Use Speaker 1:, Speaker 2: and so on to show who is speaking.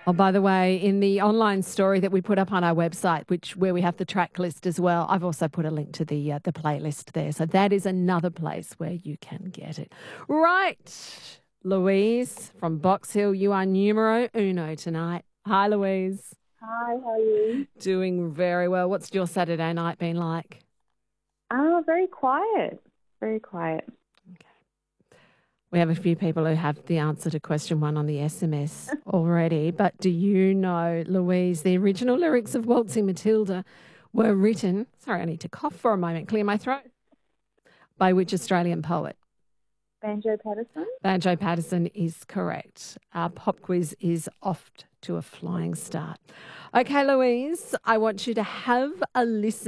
Speaker 1: Oh, by the way, in the online story that we put up on our website, where we have the track list as well, I've also put a link to the playlist there. So that is another place where you can get it. Right, Louise from Box Hill, you are numero uno tonight. Hi, Louise.
Speaker 2: Hi, how are you?
Speaker 1: Doing very well. What's your Saturday night been like?
Speaker 2: Very quiet. Very quiet.
Speaker 1: We have a few people who have the answer to question 1 on the SMS already. But do you know, Louise, the original lyrics of Waltzing Matilda were written, sorry, I need to cough for a moment, clear my throat, by which Australian poet?
Speaker 2: Banjo Patterson?
Speaker 1: Banjo Patterson is correct. Our pop quiz is off to a flying start. Okay, Louise, I want you to have a listen